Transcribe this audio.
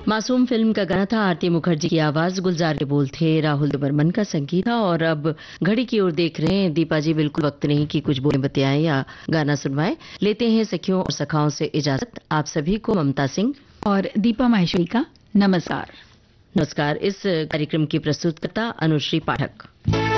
मासूम फिल्म का गाना था। आरती मुखर्जी की आवाज, गुलजार के बोल थे, राहुल बर्मन का संगीत था। और अब घड़ी की ओर देख रहे हैं दीपा जी, बिल्कुल वक्त नहीं कि कुछ बोले बतियाएं या गाना सुनवाएं। लेते हैं सखियों और सखाओं से इजाजत। आप सभी को ममता सिंह और दीपा माहेश्वरी का नमस्कार। नमस्कार। इस कार्यक्रम की प्रस्तुतकर्ता अनुश्री पाठक।